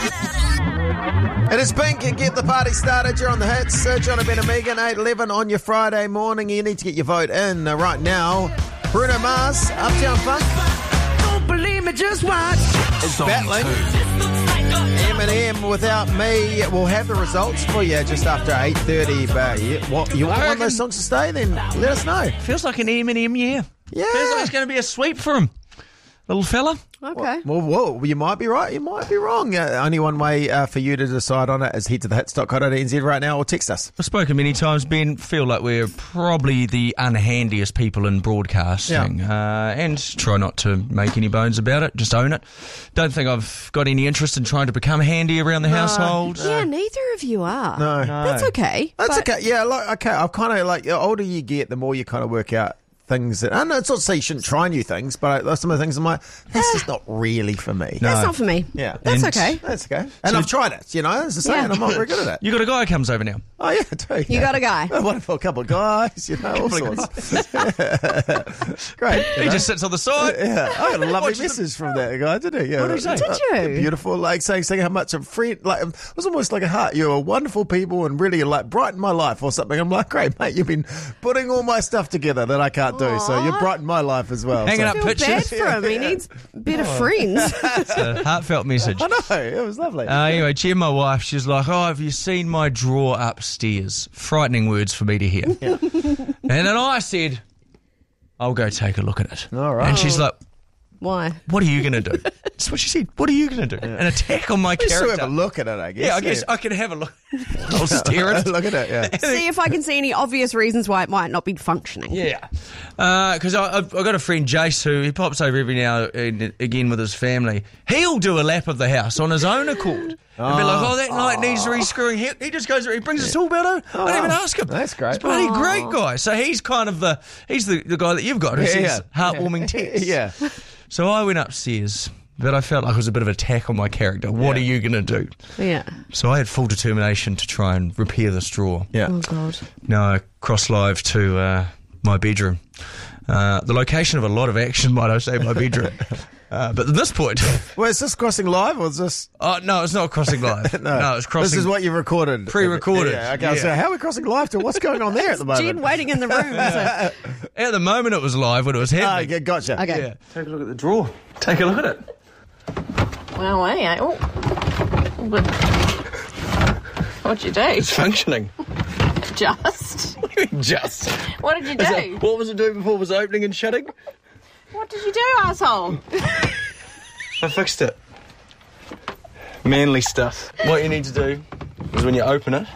It is Pink and get the party started. You're on the hits. John and Ben and Megan, 8:11 on your Friday morning. You need to get your vote in right now. Bruno Mars, Uptown Funk. Don't believe me, just watch. Is battling. Eminem Without Me. We'll have the results for you just after 8:30. But you want one of those songs to stay? Then let us know. Feels like an Eminem year. Yeah. Feels like it's going to be a sweep for him. Little fella. Okay. Well, you might be right. You might be wrong. Only one way for you to decide on it is head to thehits.co.nz right now or text us. I've spoken many times, Ben. Feel like we're probably the unhandiest people in broadcasting. And try not to make any bones about it. Just own it. Don't think I've got any interest in trying to become handy around the household. Yeah, neither of you are. No. That's okay. That's okay. Yeah, okay. I've kind of the older you get, the more you kind of work out things that, I know it's not to say you shouldn't try new things, but some of the things I'm like, this is not really for me. That's not for me. Yeah. That's okay. That's okay. And I've tried it, as I say, and I'm not very good at it. You got a guy who comes over now. Oh, yeah, I do. You got a guy. A wonderful couple of guys, all sorts. Great. He just sits on the side. Yeah. I got a lovely message from that guy, didn't he? Yeah. What did he say? Did you? Beautiful, saying how much a friend, it was almost like a heart. You're a wonderful people and really brighten my life or something. I'm like, great, mate, you've been putting all my stuff together that I can't do, so you brighten my life as well. Hanging up I feel bad pictures. for him. He needs better friends. It's a heartfelt message. I know, it was lovely. Anyway, Jen, my wife, she's like, oh, have you seen my drawer upstairs? Frightening words for me to hear. Yeah. And then I said, I'll go take a look at it. All right. And she's like, Why? what are you going to do? That's what she said. What are you going to do? An attack on my Just character. have a look at it, I guess. Yeah, I guess I can have a look. I'll stare at it. Look at it, yeah. See if I can see any obvious reasons why it might not be functioning. Yeah. Because I've got a friend, Jace, who he pops over every now and again with his family. He'll do a lap of the house on his own accord. And be like, that light needs re-screwing. He just goes, he brings his tool belt over. I don't even ask him. That's great. He's a bloody great guy. So he's kind of the guy that you've got who says heartwarming texts. Yeah. So I went upstairs, but I felt like it was a bit of an attack on my character. What are you going to do? Yeah. So I had full determination to try and repair this drawer. Yeah. Oh, God. Now I cross live to my bedroom. The location of a lot of action, might I say, my bedroom. But at this point... Well, is this crossing live or is this... Oh, no, it's not crossing live. No, it's crossing... This is what you recorded. Pre-recorded. Yeah, okay. So how are we crossing live to what's going on there at the moment? Jen waiting in the room. So. At the moment it was live when it was happening. Okay, gotcha. Okay. Yeah. Take a look at the drawer. Take a look at it. Wow, eh? Oh. What'd you do? It's functioning. Just? What do you mean just? What did you do? What was it doing before it was opening and shutting? What did you do, asshole? I fixed it. Manly stuff. What you need to do is when you open it,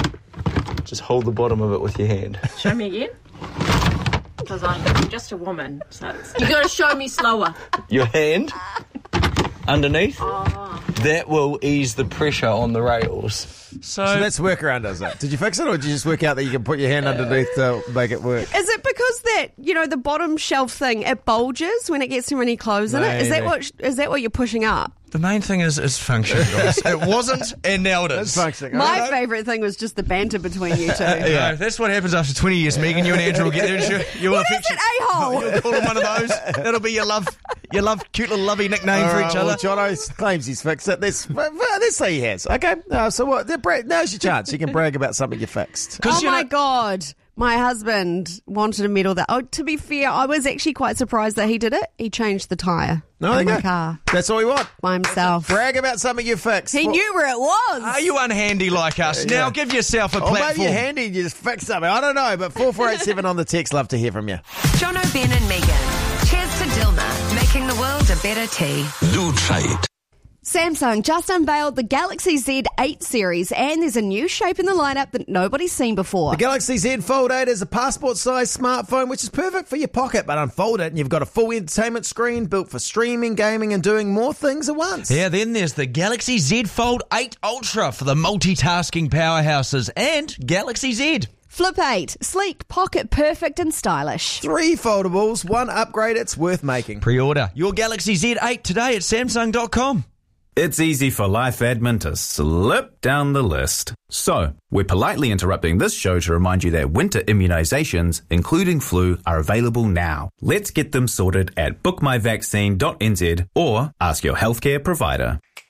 just hold the bottom of it with your hand. Show me again. Because I'm just a woman, so you got to show me slower. Your hand underneath. Oh. That will ease the pressure on the rails. So that's workaround, does it? Did you fix it, or did you just work out that you can put your hand underneath to make it work? Is it because that, the bottom shelf thing, it bulges when it gets too many clothes in it? Is that what you're pushing up? The main thing is function, guys. It wasn't, and now it is. It's functioning. My favourite thing was just the banter between you two. Yeah, that's what happens after 20 years, Megan. You and Andrew will get there. What is it, a-hole? You'll call him one of those. That'll be your cute little lovey nickname for each other. Well, Jono claims he's fixed it. Let's say he has. Okay, so what? Now's your chance. You can brag about something you fixed. Oh, my God. My husband wanted a medal that. Oh, to be fair, I was actually quite surprised that he did it. He changed the tyre in my car That's all we want. by himself. Brag about something you fixed. He knew where it was. Are you unhandy like us? Now give yourself a Or platform. maybe you're handy and you just fix something. I don't know, but 4487 on the text. Love to hear from you. Jono, Ben and Megan. Cheers to Dilma, making the world a better tea. Lutrate. Samsung just unveiled the Galaxy Z8 series, and there's a new shape in the lineup that nobody's seen before. The Galaxy Z Fold 8 is a passport-sized smartphone which is perfect for your pocket, but unfold it and you've got a full entertainment screen built for streaming, gaming and doing more things at once. Yeah, then there's the Galaxy Z Fold 8 Ultra for the multitasking powerhouses and Galaxy Z. Flip 8, sleek, pocket perfect and stylish. 3 foldables, 1 upgrade, it's worth making. Pre-order your Galaxy Z8 today at Samsung.com. It's easy for life admin to slip down the list. So, we're politely interrupting this show to remind you that winter immunisations, including flu, are available now. Let's get them sorted at bookmyvaccine.nz or ask your healthcare provider.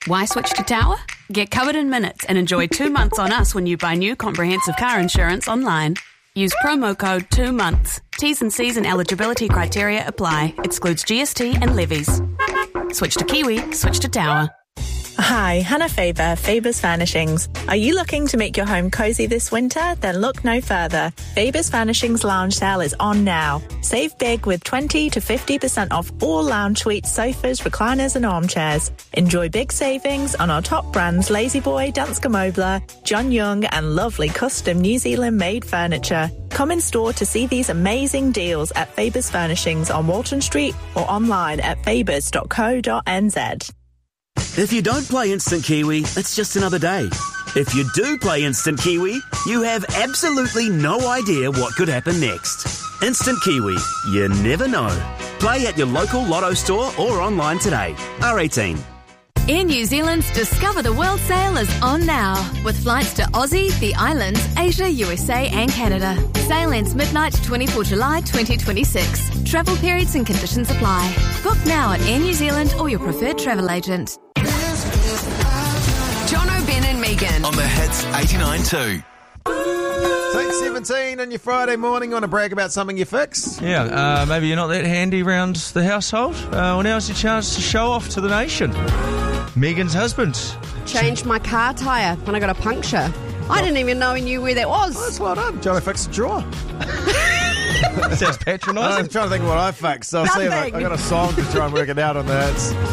Why switch to Tower? Get covered in minutes and enjoy 2 months on us when you buy new comprehensive car insurance online. Use promo code 2 months. T's and C's and eligibility criteria apply. Excludes GST and levies. Switch to Kiwi, switch to Tower. Hi, Hannah Faber, Faber's Furnishings. Are you looking to make your home cozy this winter? Then look no further. Faber's Furnishings Lounge Sale is on now. Save big with 20 to 50% off all lounge suites, sofas, recliners and armchairs. Enjoy big savings on our top brands La-Z-Boy, Danske Møbler, John Young and lovely custom New Zealand-made furniture. Come in store to see these amazing deals at Faber's Furnishings on Walton Street or online at fabers.co.nz. If you don't play Instant Kiwi, it's just another day. If you do play Instant Kiwi, you have absolutely no idea what could happen next. Instant Kiwi, you never know. Play at your local Lotto store or online today. R18. Air New Zealand's Discover the World sale is on now, with flights to Aussie, the islands, Asia, USA and Canada. Sale ends midnight 24 July 2026. Travel periods and conditions apply. Book now at Air New Zealand or your preferred travel agent. Jono, Ben and Megan. On the Hits 89.2. 6:17 on your Friday morning. You want to brag about something you fixed? Yeah, maybe you're not that handy around the household. Well, now's your chance to show off to the nation. Megan's husband Changed my car tyre when I got a puncture. I didn't even know he knew where that was. That's well done. Johnny fixed a drawer. Sounds patronising. I'm trying to think of what I fixed. So I'll see if I got a song to try and work it out on that.